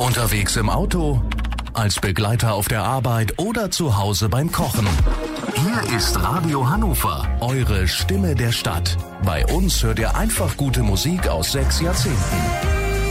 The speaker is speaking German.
Unterwegs im Auto, als Begleiter auf der Arbeit oder zu Hause beim Kochen. Hier ist Radio Hannover, eure Stimme der Stadt. Bei uns hört ihr einfach gute Musik aus 6 Jahrzehnten.